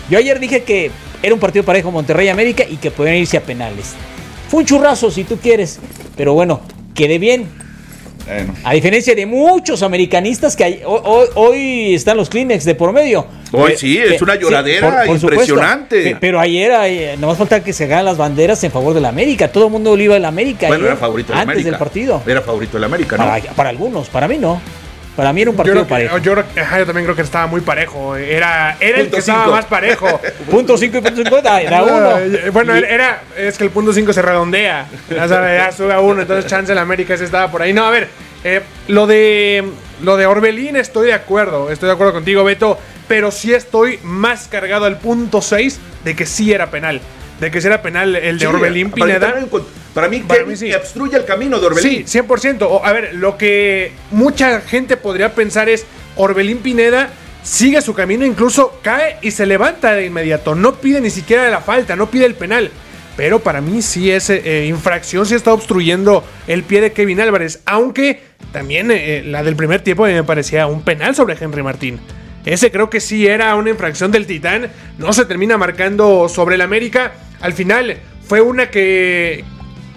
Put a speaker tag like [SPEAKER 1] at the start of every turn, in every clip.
[SPEAKER 1] Yo ayer dije que era un partido parejo Monterrey-América y que podían irse a penales. Fue un churrazo si tú quieres, pero bueno, quedé bien. Bueno. A diferencia de muchos americanistas que hoy están los Kleenex de por medio.
[SPEAKER 2] Hoy sí, es una lloradera por impresionante.
[SPEAKER 1] Pero ayer nomás falta que se hagan las banderas en favor de la América. Todo el mundo le iba a la América.
[SPEAKER 2] Bueno, era favorito de la América.
[SPEAKER 1] Antes del partido.
[SPEAKER 2] Era favorito de la América, ¿no?
[SPEAKER 1] Para algunos, para mí no. Para mí era un partido parejo.
[SPEAKER 3] Yo también creo que estaba muy parejo. Era el que estaba más parejo.
[SPEAKER 1] Punto 5 y punto 50, era uno.
[SPEAKER 3] Bueno, es que el punto 5 se redondea. Ya sube a uno, entonces chance en la América ese estaba por ahí. No, a ver, lo de Orbelín estoy de acuerdo contigo, Beto, pero sí estoy más cargado al punto 6 de que sí era penal. De que sí era penal el de Orbelín Pineda.
[SPEAKER 2] Para mí sí. Obstruye el camino de Orbelín.
[SPEAKER 3] Sí, 100%. A ver, lo que mucha gente podría pensar es Orbelín Pineda sigue su camino, incluso cae y se levanta de inmediato. No pide ni siquiera la falta, no pide el penal. Pero para mí sí es infracción, sí está obstruyendo el pie de Kevin Álvarez. Aunque también la del primer tiempo me parecía un penal sobre Henry Martín. Ese creo que sí era una infracción del Titán. No se termina marcando sobre el América. Al final fue una que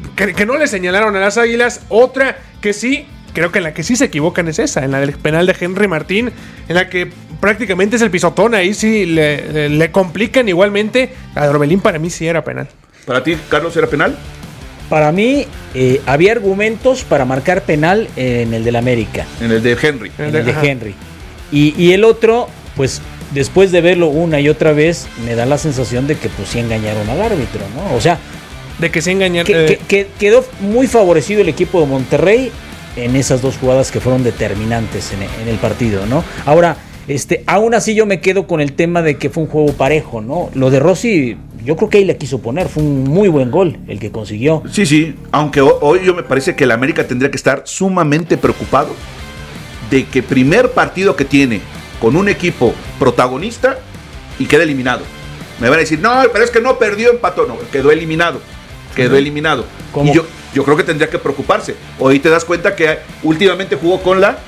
[SPEAKER 3] no le señalaron a las Águilas. Otra que sí, creo que en la que sí se equivocan es esa, en la del penal de Henry Martín, en la que prácticamente es el pisotón. Ahí sí le complican igualmente. La de Orbelín para mí sí era penal.
[SPEAKER 2] ¿Para ti, Carlos, era penal?
[SPEAKER 1] Para mí había argumentos para marcar penal en el del América.
[SPEAKER 2] En el de Henry.
[SPEAKER 1] En el de Henry. Y el otro, pues después de verlo una y otra vez, me da la sensación de que pues sí engañaron al árbitro, ¿no? O sea,
[SPEAKER 3] de que sí engañaron.
[SPEAKER 1] Que quedó muy favorecido el equipo de Monterrey en esas dos jugadas que fueron determinantes en el partido, ¿no? Ahora, aún así yo me quedo con el tema de que fue un juego parejo, ¿no? Lo de Rossi, yo creo que ahí le quiso poner, fue un muy buen gol el que consiguió.
[SPEAKER 2] Sí, aunque hoy yo me parece que el América tendría que estar sumamente preocupado de que primer partido que tiene con un equipo protagonista y queda eliminado. Me van a decir, no, pero es que no perdió, empató. No, quedó eliminado.
[SPEAKER 1] ¿Cómo?
[SPEAKER 2] Y yo creo que tendría que preocuparse. Hoy te das cuenta que últimamente jugó con la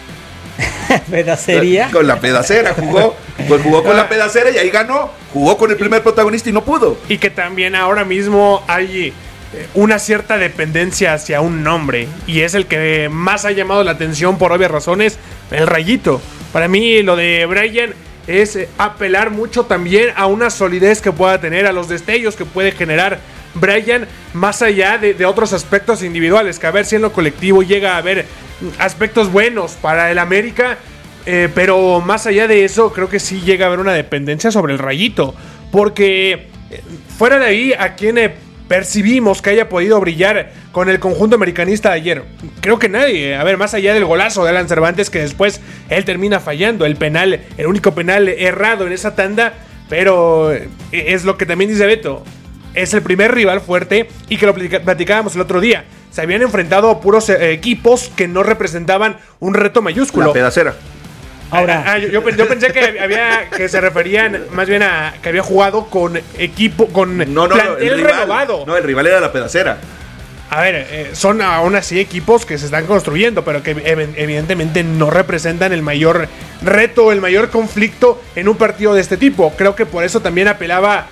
[SPEAKER 1] pedacería.
[SPEAKER 2] Con la pedacera jugó con la pedacera y ahí ganó. Jugó con el primer protagonista y no pudo.
[SPEAKER 3] Y que también ahora mismo hay una cierta dependencia hacia un nombre, y es el que más ha llamado la atención por obvias razones, el Rayito. Para mí lo de Brian es apelar mucho también a una solidez que pueda tener, a los destellos que puede generar Brian, más allá de otros aspectos individuales, que a ver si en lo colectivo llega a haber aspectos buenos para el América, pero más allá de eso creo que sí llega a haber una dependencia sobre el Rayito, porque fuera de ahí, a quien percibimos que haya podido brillar con el conjunto americanista de ayer, creo que nadie. A ver, más allá del golazo de Alan Cervantes, que después él termina fallando el penal, el único penal errado en esa tanda, pero es lo que también dice Beto, es el primer rival fuerte, y que lo platicábamos el otro día, se habían enfrentado a puros equipos que no representaban un reto mayúsculo.
[SPEAKER 2] La pedacera.
[SPEAKER 3] Ahora, yo pensé que se referían más bien a que había jugado con equipo, con plantel renovado.
[SPEAKER 2] No, el rival era la pedacera.
[SPEAKER 3] A ver, son aún así equipos que se están construyendo, pero que evidentemente no representan el mayor reto, el mayor conflicto en un partido de este tipo. Creo que por eso también apelaba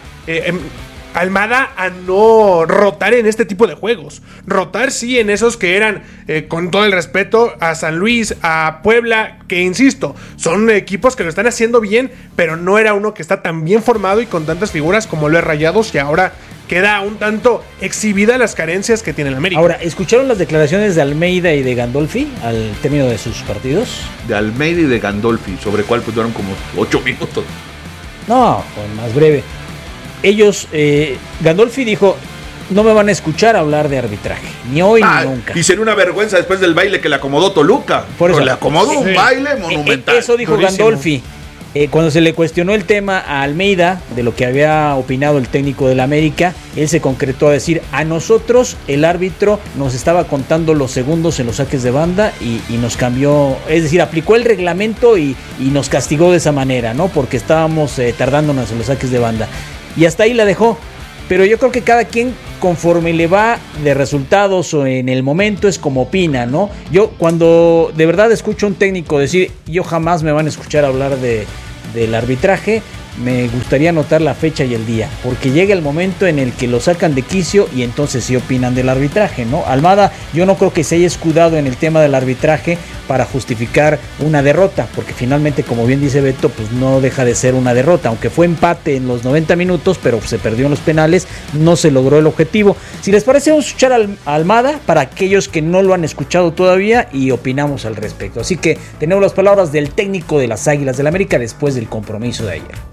[SPEAKER 3] Almada a no rotar en este tipo de juegos. Rotar sí en esos que eran, con todo el respeto, a San Luis, a Puebla, que insisto, son equipos que lo están haciendo bien, pero no era uno que está tan bien formado y con tantas figuras como lo es Rayados, y ahora queda un tanto exhibida las carencias que tiene el América.
[SPEAKER 1] Ahora, ¿escucharon las declaraciones de Almeida y de Gandolfi al término de sus partidos?
[SPEAKER 2] De Almeida y de Gandolfi, sobre cuál pues duraron como 8 minutos.
[SPEAKER 1] No, pues más breve. Ellos, Gandolfi dijo, no me van a escuchar hablar de arbitraje, ni hoy ni nunca.
[SPEAKER 2] Y sería una vergüenza después del baile que le acomodó Toluca.
[SPEAKER 1] Por eso,
[SPEAKER 2] le acomodó un baile monumental.
[SPEAKER 1] Eso dijo durísimo Gandolfi. Cuando se le cuestionó el tema a Almeida de lo que había opinado el técnico del América, él se concretó a decir, a nosotros el árbitro nos estaba contando los segundos en los saques de banda y nos cambió, es decir, aplicó el reglamento y nos castigó de esa manera, ¿no? Porque estábamos tardándonos en los saques de banda. Y hasta ahí la dejó. Pero yo creo que cada quien, conforme le va de resultados o en el momento, es como opina, ¿no? Yo cuando de verdad escucho a un técnico decir, yo jamás me van a escuchar hablar del arbitraje, me gustaría anotar la fecha y el día, porque llega el momento en el que lo sacan de quicio y entonces sí opinan del arbitraje, ¿no? Almada, yo no creo que se haya escudado en el tema del arbitraje para justificar una derrota, porque finalmente, como bien dice Beto, pues no deja de ser una derrota, aunque fue empate en los 90 minutos, pero se perdió en los penales, no se logró el objetivo. Si les parece, vamos a escuchar a Almada para aquellos que no lo han escuchado todavía y opinamos al respecto. Así que tenemos las palabras del técnico de las Águilas del América después del compromiso de ayer.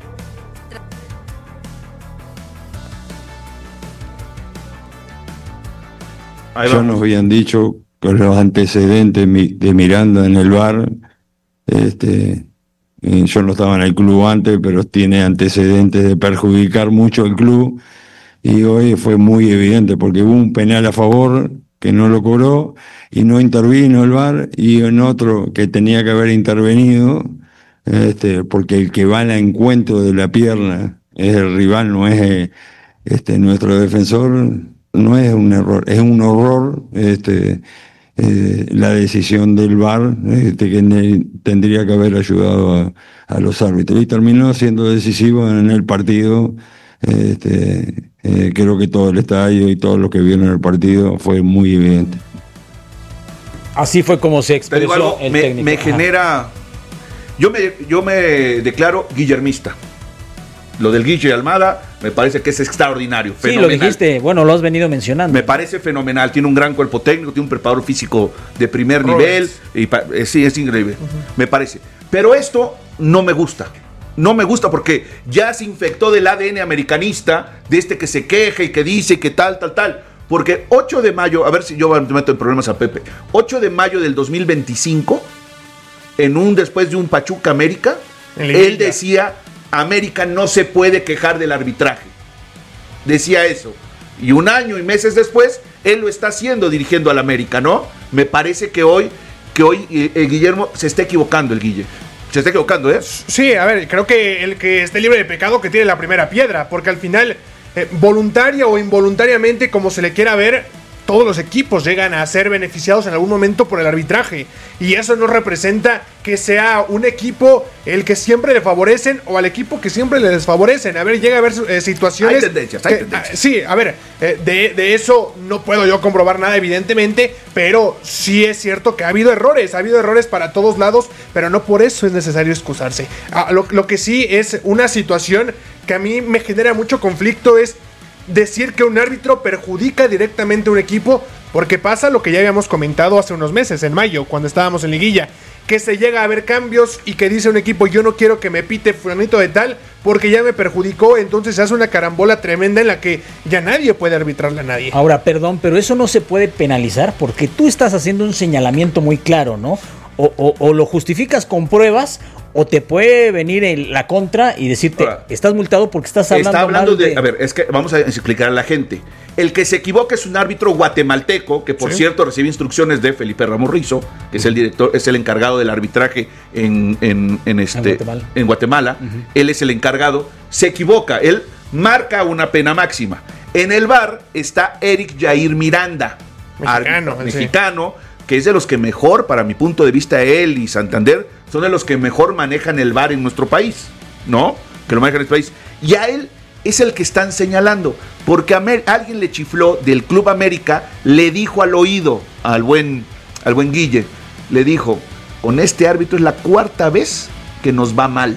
[SPEAKER 4] Ya nos habían dicho con los antecedentes de Miranda en el VAR, yo no estaba en el club antes, pero tiene antecedentes de perjudicar mucho al club, y hoy fue muy evidente porque hubo un penal a favor que no lo cobró y no intervino el VAR, y en otro que tenía que haber intervenido, porque el que va al encuentro de la pierna es el rival, no es nuestro defensor. No es un error, es un horror la decisión del VAR, que tendría que haber ayudado a los árbitros, y terminó siendo decisivo en el partido. Creo que todo el estadio y todos los que vieron el partido fue muy evidente.
[SPEAKER 1] Así fue como se expresó
[SPEAKER 2] algo,
[SPEAKER 1] el técnico.
[SPEAKER 2] Me genera... Yo me declaro guillermista. Lo del Guille Almada me parece que es extraordinario,
[SPEAKER 1] sí,
[SPEAKER 2] fenomenal.
[SPEAKER 1] Lo dijiste, bueno, lo has venido mencionando.
[SPEAKER 2] Me parece fenomenal, tiene un gran cuerpo técnico, tiene un preparador físico de primer nivel, y sí, es increíble, me parece. Pero esto no me gusta porque ya se infectó del ADN americanista, de que se queja y que dice que tal. Porque 8 de mayo, a ver si yo me meto en problemas a Pepe, 8 de mayo del 2025, después de un Pachuca América, él decía... América no se puede quejar del arbitraje. Decía eso. Y un año y meses después, él lo está haciendo dirigiendo al América, ¿no? Me parece que hoy Guillermo se está equivocando, el Guille. Se está equivocando, ¿eh?
[SPEAKER 3] Sí, a ver, creo que el que esté libre de pecado que tiene la primera piedra, porque al final, voluntaria o involuntariamente, como se le quiera ver, todos los equipos llegan a ser beneficiados en algún momento por el arbitraje, y eso no representa que sea un equipo el que siempre le favorecen o al equipo que siempre le desfavorecen. A ver, llega a haber situaciones...
[SPEAKER 2] Hay tendencias.
[SPEAKER 3] Sí, a ver, de eso no puedo yo comprobar nada, evidentemente, pero sí es cierto que ha habido errores para todos lados, pero no por eso es necesario excusarse. Lo que sí es una situación que a mí me genera mucho conflicto es decir que un árbitro perjudica directamente a un equipo, porque pasa lo que ya habíamos comentado hace unos meses, en mayo, cuando estábamos en liguilla, que se llega a ver cambios y que dice un equipo, yo no quiero que me pite fulanito de tal porque ya me perjudicó, entonces se hace una carambola tremenda en la que ya nadie puede arbitrarle a nadie.
[SPEAKER 1] Ahora, perdón, pero eso no se puede penalizar porque tú estás haciendo un señalamiento muy claro, ¿no? O lo justificas con pruebas, o te puede venir la contra y decirte, ahora, estás multado porque estás hablando
[SPEAKER 2] de... A ver, es que vamos a explicar a la gente. El que se equivoca es un árbitro guatemalteco, que por cierto recibe instrucciones de Felipe Ramos Rizo, que es el director, es el encargado del arbitraje en Guatemala. Uh-huh. Él es el encargado. Se equivoca, él marca una pena máxima. En el VAR está Eric Jair Miranda, mexicano, que es de los que mejor, para mi punto de vista, él y Santander, son de los que mejor manejan el VAR en nuestro país, ¿no? Que lo manejan en nuestro país. Y a él es el que están señalando, porque alguien le chifló del Club América, le dijo al oído al buen Guille, le dijo, con este árbitro es la 4ª vez que nos va mal.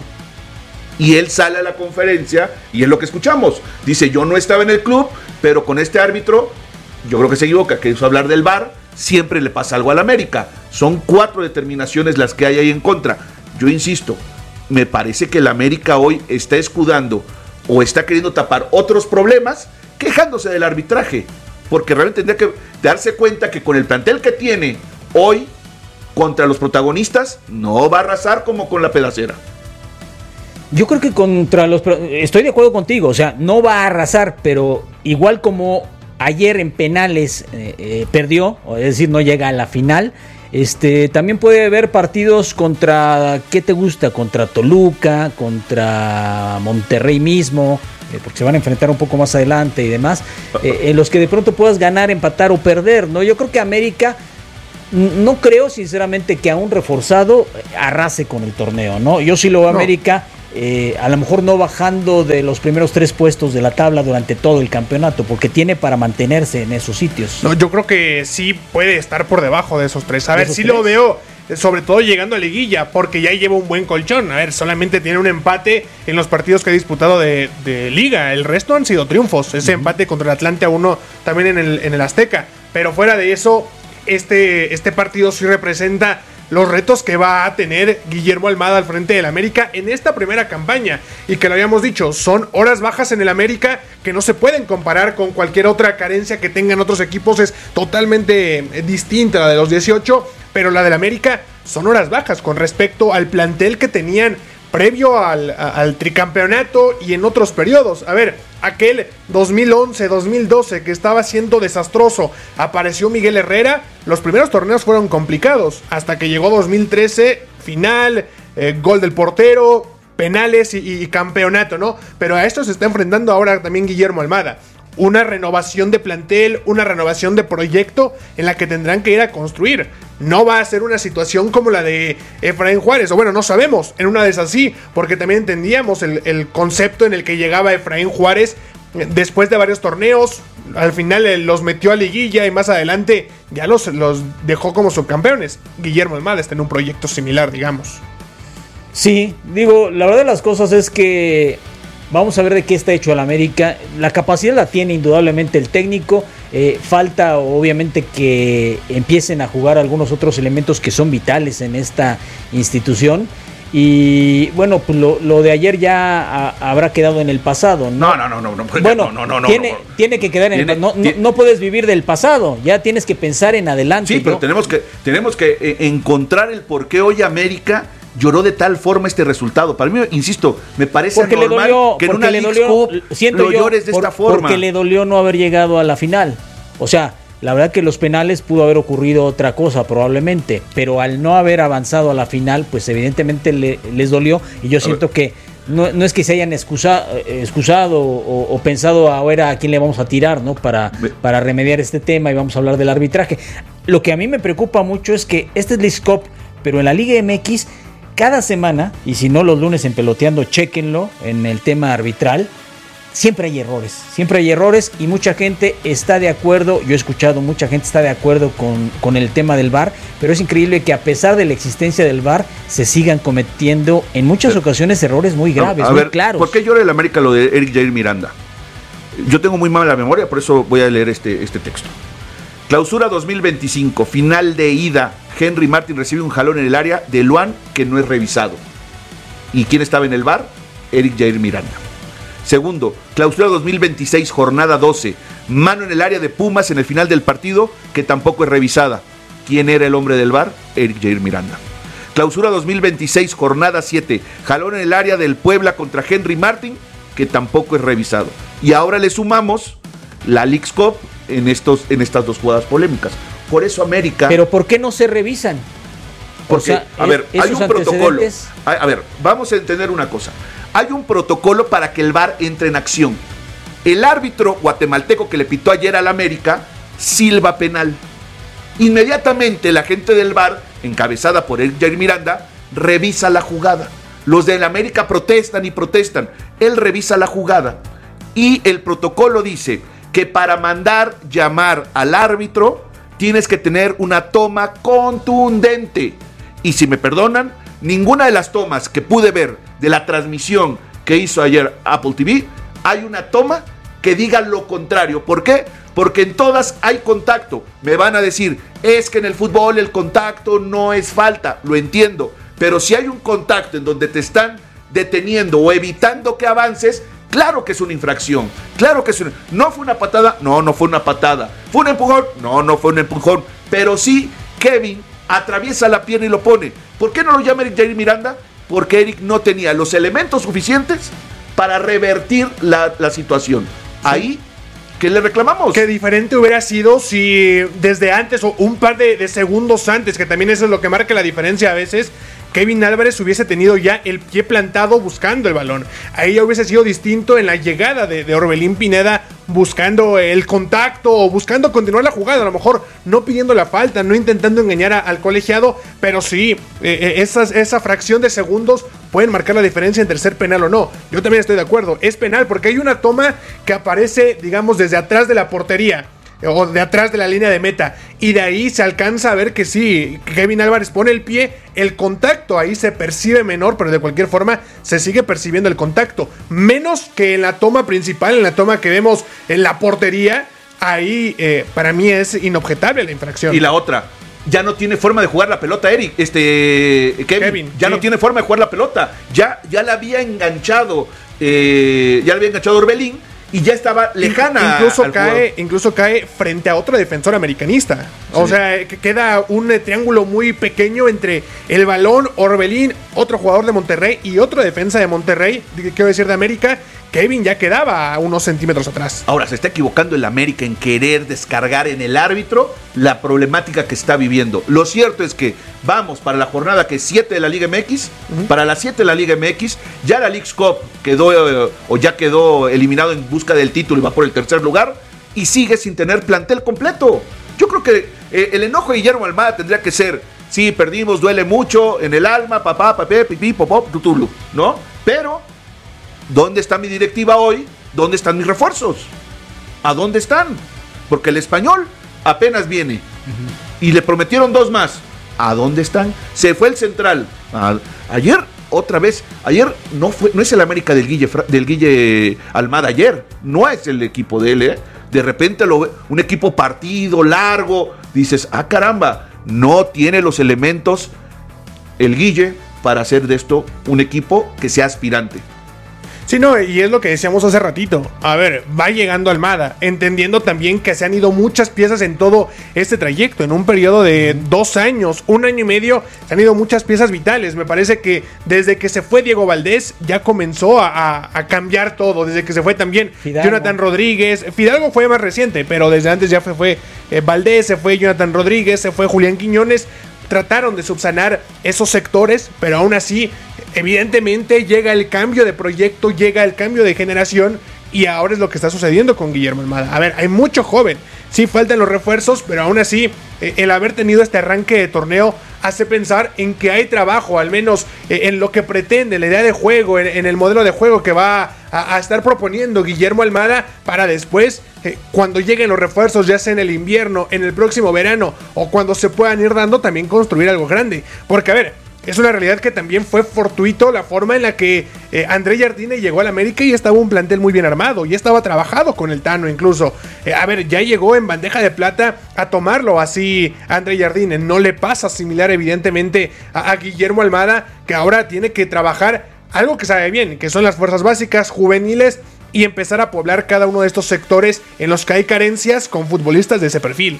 [SPEAKER 2] Y él sale a la conferencia y es lo que escuchamos. Dice, yo no estaba en el club, pero con este árbitro, yo creo que se equivoca, que hizo hablar del VAR, siempre le pasa algo al América. Son 4 determinaciones las que hay ahí en contra. Yo insisto, me parece que el América hoy está escudando o está queriendo tapar otros problemas quejándose del arbitraje, porque realmente tendría que darse cuenta que con el plantel que tiene hoy contra los protagonistas no va a arrasar como con la Pedacera.
[SPEAKER 1] Yo creo que estoy de acuerdo contigo, o sea, no va a arrasar, pero igual como ayer en penales perdió, es decir, no llega a la final. También puede haber partidos contra, ¿qué te gusta? Contra Toluca, contra Monterrey mismo, porque se van a enfrentar un poco más adelante y demás, en los que de pronto puedas ganar, empatar o perder, ¿no? Yo creo que América, no creo sinceramente que aún reforzado arrase con el torneo, ¿no? Yo sí lo veo a América a lo mejor no bajando de los primeros 3 puestos de la tabla durante todo el campeonato, porque tiene para mantenerse en esos sitios.
[SPEAKER 3] No, yo creo que sí puede estar por debajo de esos 3. A ver, sí lo veo, sobre todo llegando a liguilla, porque ya lleva un buen colchón. A ver, solamente tiene un empate en los partidos que ha disputado de liga. El resto han sido triunfos. Ese empate contra el Atlante a 1 también en el Azteca. Pero fuera de eso, este partido sí representa los retos que va a tener Guillermo Almada al frente del América en esta primera campaña, y que lo habíamos dicho, son horas bajas en el América que no se pueden comparar con cualquier otra carencia que tengan otros equipos. Es totalmente distinta la de los 18, pero la del América son horas bajas con respecto al plantel que tenían previo al tricampeonato y en otros periodos. A ver, aquel 2011-2012 que estaba siendo desastroso, apareció Miguel Herrera, los primeros torneos fueron complicados, hasta que llegó 2013, final, gol del portero, penales y campeonato, ¿no? Pero a esto se está enfrentando ahora también Guillermo Almada. Una renovación de plantel, una renovación de proyecto en la que tendrán que ir a construir. No va a ser una situación como la de Efraín Juárez, o bueno, no sabemos, en una de esas sí, porque también entendíamos el concepto en el que llegaba Efraín Juárez después de varios torneos. Al final los metió a liguilla y más adelante ya los dejó como subcampeones. Guillermo Almada está en un proyecto similar, digamos.
[SPEAKER 1] Sí, digo, la verdad de las cosas es que vamos a ver de qué está hecho el América. La capacidad la tiene indudablemente el técnico. Falta obviamente que empiecen a jugar algunos otros elementos que son vitales en esta institución. Y bueno, pues lo de ayer ya habrá quedado en el pasado, ¿no?
[SPEAKER 2] No.
[SPEAKER 1] Bueno, tiene que quedar en el pasado. No puedes vivir del pasado, ya tienes que pensar en adelante.
[SPEAKER 2] Sí, pero tenemos que encontrar el por qué hoy América lloró de tal forma este resultado. Para mí, insisto, me parece
[SPEAKER 1] porque
[SPEAKER 2] normal que en una Leagues Cup lo llores de esta forma.
[SPEAKER 1] Porque le dolió no haber llegado a la final. O sea, la verdad que los penales pudo haber ocurrido otra cosa probablemente, pero al no haber avanzado a la final, pues evidentemente les dolió, y yo siento que no es que se hayan excusado o pensado ahora a quién le vamos a tirar, ¿no? Para remediar este tema, y vamos a hablar del arbitraje. Lo que a mí me preocupa mucho es que este es Leagues Cup, pero en la Liga MX cada semana, y si no los lunes en Peloteando, chéquenlo en el tema arbitral, siempre hay errores y mucha gente está de acuerdo. Yo he escuchado, mucha gente está de acuerdo con el tema del VAR, pero es increíble que a pesar de la existencia del VAR se sigan cometiendo en muchas ocasiones errores muy graves, muy claros.
[SPEAKER 2] ¿Por qué llora el América lo de Eric Jair Miranda? Yo tengo muy mala memoria, por eso voy a leer este texto. Clausura 2025, final de ida. Henry Martin recibe un jalón en el área de Luan que no es revisado. ¿Y quién estaba en el VAR? Eric Jair Miranda. Segundo, clausura 2026, jornada 12. Mano en el área de Pumas en el final del partido que tampoco es revisada. ¿Quién era el hombre del VAR? Eric Jair Miranda. Clausura 2026, jornada 7. Jalón en el área del Puebla contra Henry Martin que tampoco es revisado. Y ahora le sumamos la Leagues Cup en estas dos jugadas polémicas. Por eso América...
[SPEAKER 1] ¿Pero por qué no se revisan?
[SPEAKER 2] Porque, hay un protocolo. A ver, vamos a entender una cosa. Hay un protocolo para que el VAR entre en acción. El árbitro guatemalteco que le pitó ayer al América silba penal. Inmediatamente la gente del VAR, encabezada por Eric Jair Miranda, revisa la jugada. Los del América protestan y protestan. Él revisa la jugada. Y el protocolo dice que para mandar llamar al árbitro tienes que tener una toma contundente. Y si me perdonan, ninguna de las tomas que pude ver de la transmisión que hizo ayer Apple TV, hay una toma que diga lo contrario. ¿Por qué? Porque en todas hay contacto. Me van a decir, es que en el fútbol el contacto no es falta. Lo entiendo. Pero si hay un contacto en donde te están deteniendo o evitando que avances, claro que es una infracción. Claro que es una... ¿No fue una patada? No fue una patada. ¿Fue un empujón? No fue un empujón. Pero sí, Kevin atraviesa la pierna y lo pone. ¿Por qué no lo llama Eric Jair Miranda? Porque Eric no tenía los elementos suficientes para revertir la situación. Ahí, ¿qué le reclamamos?
[SPEAKER 3] Qué diferente hubiera sido si desde antes o un par de segundos antes, que también eso es lo que marca la diferencia a veces, Kevin Álvarez hubiese tenido ya el pie plantado buscando el balón. Ahí ya hubiese sido distinto en la llegada de Orbelín Pineda buscando el contacto o buscando continuar la jugada, a lo mejor no pidiendo la falta, no intentando engañar al colegiado, pero sí, esa fracción de segundos pueden marcar la diferencia entre ser penal o no. Yo también estoy de acuerdo, es penal porque hay una toma que aparece, digamos, desde atrás de la portería o de atrás de la línea de meta, y de ahí se alcanza a ver que sí, Kevin Álvarez pone el pie, el contacto ahí se percibe menor, pero de cualquier forma se sigue percibiendo el contacto, menos que en la toma principal, en la toma que vemos en la portería. Ahí para mí es inobjetable la infracción.
[SPEAKER 2] Y la otra, ya no tiene forma de jugar la pelota, Kevin ya sí. No tiene forma de jugar la pelota, ya la había enganchado Orbelín, y ya estaba lejana.
[SPEAKER 3] Incluso cae frente a otro defensor americanista. Sí. O sea, que queda un triángulo muy pequeño entre el balón, Orbelín, otro jugador de Monterrey y otro defensa de Monterrey, quiero decir de América. Kevin ya quedaba a unos centímetros atrás.
[SPEAKER 2] Ahora, se está equivocando el América en querer descargar en el árbitro la problemática que está viviendo. Lo cierto es que vamos para la jornada que es 7 de la Liga MX. Para las 7 de la Liga MX, ya la Leagues Cup quedó eliminado en busca del título y va por el tercer lugar. Y sigue sin tener plantel completo. Yo creo que el enojo de Guillermo Almada tendría que ser: sí, perdimos, duele mucho en el alma, papá, papé, pipí, popó, tutulu, ¿no? Pero ¿dónde está mi directiva hoy? ¿Dónde están mis refuerzos? ¿A dónde están? Porque el Español apenas viene. Y le prometieron 2 más. ¿A dónde están? Se fue el central. Ayer, otra vez. Ayer no es el América del Guille Almada. Ayer no es el equipo de él. De repente lo ve, un equipo partido, largo. Dices, caramba, no tiene los elementos el Guille para hacer de esto un equipo que sea aspirante.
[SPEAKER 3] Sí, no, y es lo que decíamos hace ratito. A ver, va llegando Almada, entendiendo también que se han ido muchas piezas en todo este trayecto. En un periodo de 2 años, 1 año y medio, se han ido muchas piezas vitales. Me parece que desde que se fue Diego Valdés ya comenzó a cambiar todo. Desde que se fue también Jonathan Rodríguez. Fidalgo fue más reciente, pero desde antes ya fue Valdés, se fue Jonathan Rodríguez, se fue Julián Quiñones. Trataron de subsanar esos sectores, pero aún así, evidentemente llega el cambio de proyecto, llega el cambio de generación, y ahora es lo que está sucediendo con Guillermo Almada. A ver, hay mucho joven, sí faltan los refuerzos, pero aún así el haber tenido este arranque de torneo hace pensar en que hay trabajo, al menos en lo que pretende, la idea de juego, en el modelo de juego que va a estar proponiendo Guillermo Almada para después, cuando lleguen los refuerzos, ya sea en el invierno, en el próximo verano o cuando se puedan ir dando, también construir algo grande. Porque a ver, es una realidad que también fue fortuito la forma en la que André Jardine llegó al América y estaba un plantel muy bien armado, y estaba trabajado con el Tano incluso. A ver, ya llegó en bandeja de plata a tomarlo así André Jardine. No le pasa similar evidentemente a Guillermo Almada, que ahora tiene que trabajar algo que sabe bien, que son las fuerzas básicas, juveniles, y empezar a poblar cada uno de estos sectores en los que hay carencias con futbolistas de ese perfil.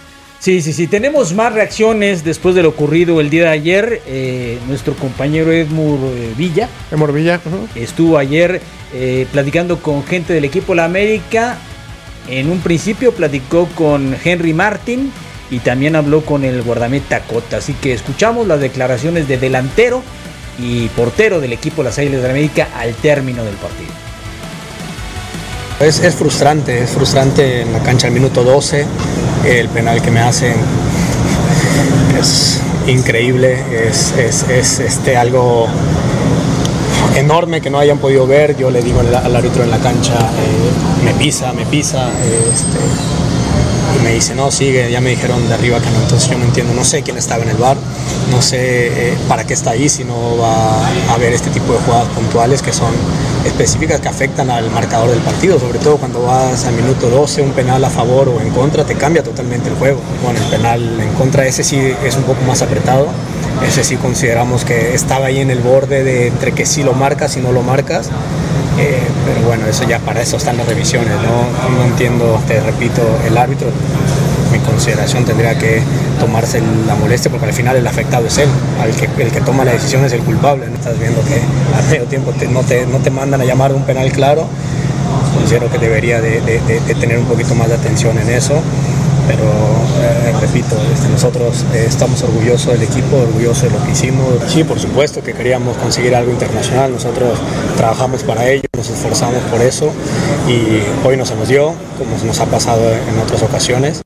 [SPEAKER 1] Sí. Tenemos más reacciones después de lo ocurrido el día de ayer. Nuestro compañero Edmur Villa estuvo ayer platicando con gente del equipo La América. En un principio platicó con Henry Martin y también habló con el guardameta Cota. Así que escuchamos las declaraciones de delantero y portero del equipo Las Águilas de la América al término del partido.
[SPEAKER 5] Es frustrante en la cancha al minuto 12, el penal que me hacen es increíble, es algo enorme que no hayan podido ver. Yo le digo al árbitro en la cancha, me pisa, y me dice, no, sigue, ya me dijeron de arriba que no. Entonces yo no entiendo, no sé quién estaba en el VAR, no sé para qué está ahí, si no va a haber este tipo de jugadas puntuales que son específicas, que afectan al marcador del partido, sobre todo cuando vas al minuto 12, un penal a favor o en contra, te cambia totalmente el juego. Bueno, el penal en contra, ese sí es un poco más apretado, ese sí consideramos que estaba ahí en el borde de entre que sí lo marcas y no lo marcas. Pero bueno, eso ya, para eso están las revisiones, no entiendo, te repito, el árbitro, mi consideración, tendría que tomarse la molestia, porque al final el afectado es él, el que toma la decisión es el culpable. ¿No? Estás viendo que a medio tiempo no te mandan a llamar de un penal claro. Considero que debería de tener un poquito más de atención en eso. pero repito, nosotros estamos orgullosos del equipo, orgullosos de lo que hicimos. Sí, por supuesto que queríamos conseguir algo internacional, nosotros trabajamos para ello, nos esforzamos por eso y hoy no se nos dio, como nos ha pasado en otras ocasiones.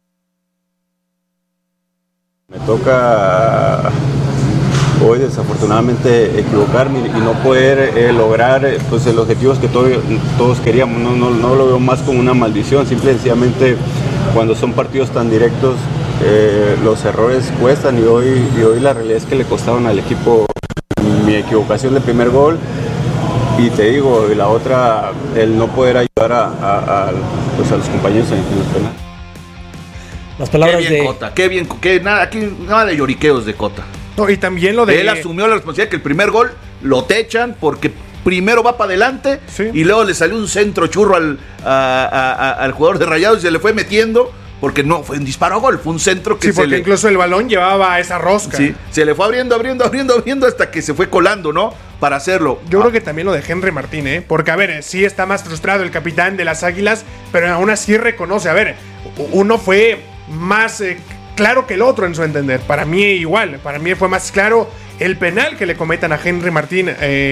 [SPEAKER 6] Me toca hoy desafortunadamente equivocarme y no poder lograr pues, los objetivos que todos queríamos. No lo veo más como una maldición, simple y sencillamente cuando son partidos tan directos los errores cuestan y hoy la realidad es que le costaron al equipo mi equivocación del primer gol y te digo, y la otra, el no poder ayudar a los compañeros en el penal.
[SPEAKER 1] Las palabras
[SPEAKER 2] qué bien
[SPEAKER 1] de
[SPEAKER 2] Cota, qué bien, nada de lloriqueos de Cota.
[SPEAKER 3] No, y también lo de...
[SPEAKER 2] Él asumió la responsabilidad que el primer gol lo techan porque primero va para adelante y luego le salió un centro churro al jugador de Rayados y se le fue metiendo porque no fue un disparo a gol, fue un centro que
[SPEAKER 3] porque incluso el balón llevaba esa rosca.
[SPEAKER 2] Sí, se le fue abriendo hasta que se fue colando, ¿no? Para hacerlo.
[SPEAKER 3] Yo creo que también lo de Henry Martín, porque a ver, sí está más frustrado el capitán de las Águilas, pero aún así reconoce, a ver, uno fue más claro que el otro en su entender. Para mí igual, para mí fue más claro el penal que le cometan a Henry Martín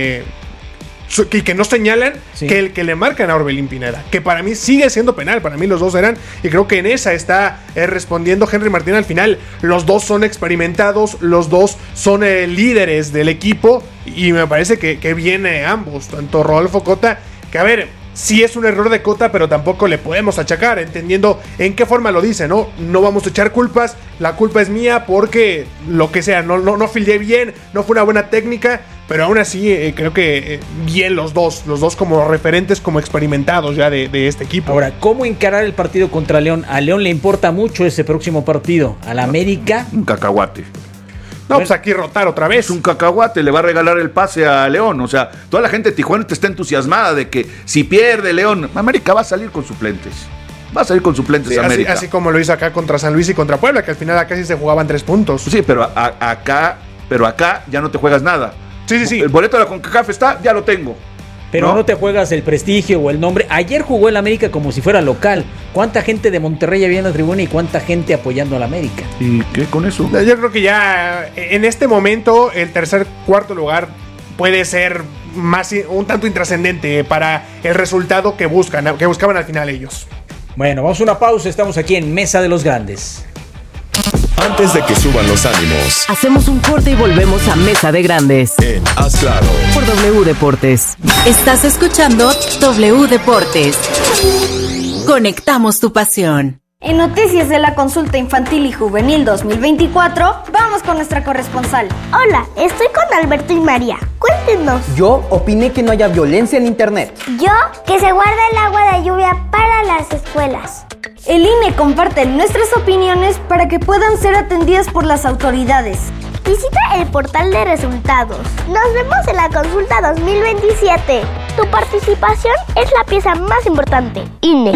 [SPEAKER 3] y que no señalan que el que le marcan a Orbelín Pineda, que para mí sigue siendo penal, para mí los dos eran, y creo que en esa está respondiendo Henry Martín al final. Los dos son experimentados, los dos son líderes del equipo y me parece que viene ambos, tanto Rodolfo Cota, que a ver, sí es un error de Cota, pero tampoco le podemos achacar, entendiendo en qué forma lo dice, ¿no? No vamos a echar culpas, la culpa es mía porque lo que sea, no fildeé bien, no fue una buena técnica, pero aún así creo que bien los dos como referentes, como experimentados ya de este equipo.
[SPEAKER 1] Ahora, ¿cómo encarar el partido contra León? A León le importa mucho ese próximo partido, a la América.
[SPEAKER 2] Un cacahuate.
[SPEAKER 3] No, pues aquí rotar otra vez.
[SPEAKER 2] Es un cacahuate, le va a regalar el pase a León. O sea, toda la gente de Tijuana está entusiasmada de que si pierde León, América va a salir con suplentes. Va a salir con suplentes
[SPEAKER 3] sí,
[SPEAKER 2] América.
[SPEAKER 3] Así como lo hizo acá contra San Luis y contra Puebla, que al final acá sí se jugaban 3 puntos.
[SPEAKER 2] Sí, pero acá ya no te juegas nada.
[SPEAKER 3] Sí.
[SPEAKER 2] El boleto de la CONCACAF está, ya lo tengo.
[SPEAKER 1] Pero no te juegas el prestigio o el nombre. Ayer jugó el América como si fuera local. ¿Cuánta gente de Monterrey había en la tribuna y cuánta gente apoyando al América?
[SPEAKER 2] ¿Y qué con eso?
[SPEAKER 3] Yo creo que ya en este momento el cuarto lugar puede ser un tanto intrascendente para el resultado que buscaban al final ellos.
[SPEAKER 1] Bueno, vamos a una pausa. Estamos aquí en Mesa de los Grandes.
[SPEAKER 7] Antes de que suban los ánimos,
[SPEAKER 8] hacemos un corte y volvemos a Mesa de Grandes
[SPEAKER 7] en Haz Claro
[SPEAKER 8] por W Deportes.
[SPEAKER 9] Estás escuchando W Deportes. Conectamos tu pasión.
[SPEAKER 10] En noticias de la consulta infantil y juvenil 2024, vamos con nuestra corresponsal.
[SPEAKER 11] Hola, estoy con Alberto y María. Cuéntenos.
[SPEAKER 12] Yo opiné que no haya violencia en internet.
[SPEAKER 11] Yo, que se guarda el agua de lluvia para las escuelas.
[SPEAKER 10] El INE comparte nuestras opiniones para que puedan ser atendidas por las autoridades.
[SPEAKER 11] Visita el portal de resultados. Nos vemos en la consulta 2027. Tu participación es la pieza más importante. INE.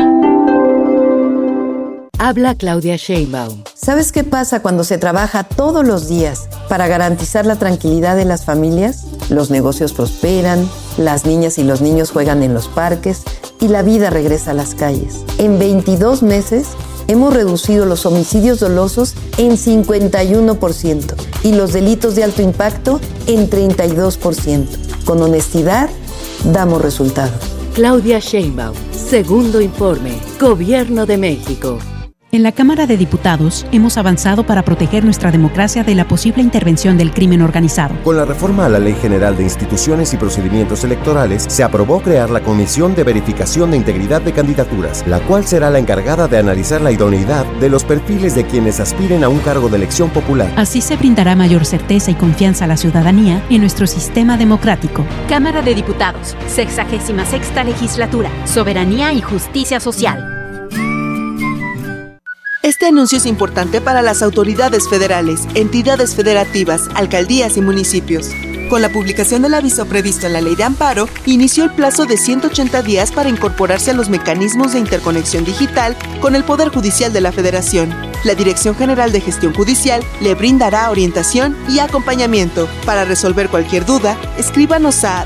[SPEAKER 8] Habla Claudia Sheinbaum.
[SPEAKER 13] ¿Sabes qué pasa cuando se trabaja todos los días para garantizar la tranquilidad de las familias? Los negocios prosperan, las niñas y los niños juegan en los parques y la vida regresa a las calles. En 22 meses hemos reducido los homicidios dolosos en 51% y los delitos de alto impacto en 32%. Con honestidad, damos resultados.
[SPEAKER 8] Claudia Sheinbaum, segundo informe, Gobierno de México.
[SPEAKER 14] En la Cámara de Diputados hemos avanzado para proteger nuestra democracia de la posible intervención del crimen organizado.
[SPEAKER 15] Con la reforma a la Ley General de Instituciones y Procedimientos Electorales, se aprobó crear la Comisión de Verificación de Integridad de Candidaturas, la cual será la encargada de analizar la idoneidad de los perfiles de quienes aspiren a un cargo de elección popular.
[SPEAKER 14] Así se brindará mayor certeza y confianza a la ciudadanía en nuestro sistema democrático.
[SPEAKER 16] Cámara de Diputados, 66ª Legislatura, Soberanía y Justicia Social.
[SPEAKER 17] Este anuncio es importante para las autoridades federales, entidades federativas, alcaldías y municipios. Con la publicación del aviso previsto en la Ley de Amparo, inició el plazo de 180 días para incorporarse a los mecanismos de interconexión digital con el Poder Judicial de la Federación. La Dirección General de Gestión Judicial le brindará orientación y acompañamiento. Para resolver cualquier duda, escríbanos a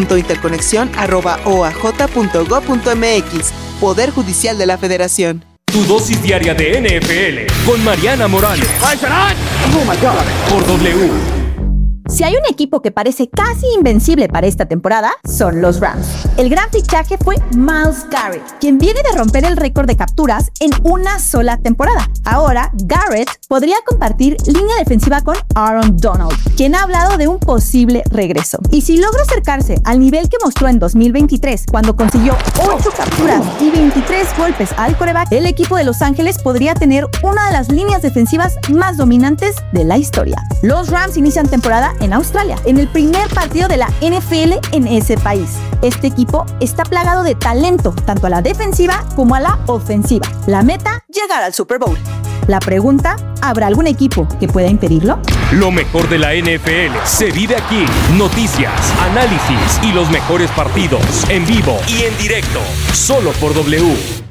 [SPEAKER 17] dggj.interconexion@oaj.gov.mx, Poder Judicial de la Federación.
[SPEAKER 18] Tu dosis diaria de NFL con Mariana Morales. Por W.
[SPEAKER 19] Si hay un equipo que parece casi invencible para esta temporada, son los Rams. El gran fichaje fue Myles Garrett, quien viene de romper el récord de capturas en una sola temporada. Ahora, Garrett podría compartir línea defensiva con Aaron Donald, quien ha hablado de un posible regreso. Y si logra acercarse al nivel que mostró en 2023, cuando consiguió 8 capturas y 23 golpes al quarterback, el equipo de Los Ángeles podría tener una de las líneas defensivas más dominantes de la historia. Los Rams inician temporada en Australia, en el primer partido de la NFL en ese país. Este equipo está plagado de talento, tanto a la defensiva como a la ofensiva. La meta, llegar al Super Bowl. La pregunta, ¿habrá algún equipo que pueda impedirlo?
[SPEAKER 18] Lo mejor de la NFL se vive aquí. Noticias, análisis y los mejores partidos en vivo y en directo, solo por W.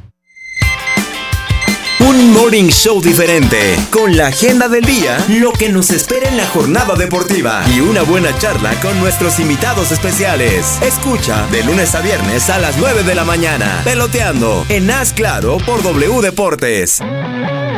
[SPEAKER 20] Un morning show diferente, con la agenda del día, lo que nos espera en la jornada deportiva y una buena charla con nuestros invitados especiales. Escucha de lunes a viernes a las 9 de la mañana, Peloteando, en Haz Claro por W Deportes.